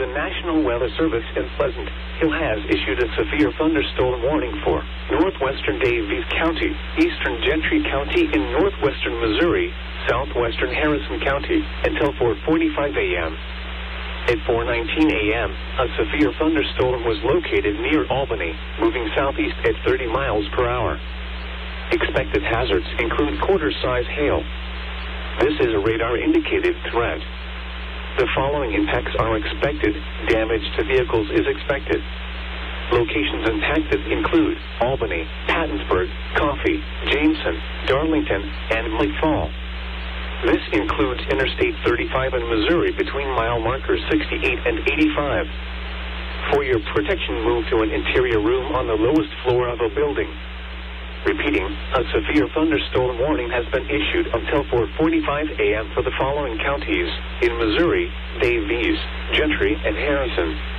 The National Weather Service in Pleasant Hill has issued a severe thunderstorm warning for northwestern Daviess County, eastern Gentry County in northwestern Missouri, southwestern Harrison County, until 4:45 a.m. At 4:19 a.m., a severe thunderstorm was located near Albany, moving southeast at 30 miles per hour. Expected hazards include quarter-size hail. This is a radar-indicated threat. The following impacts are expected. Damage to vehicles is expected. Locations impacted include Albany, Pattonsburg, Coffee, Jameson, Darlington, and McFall. This includes Interstate 35 in Missouri between mile markers 68 and 85. For your protection, move to an interior room on the lowest floor of a building. Repeating, a severe thunderstorm warning has been issued until 4:45 a.m. for the following counties in Missouri: Daviess, Gentry, and Harrison.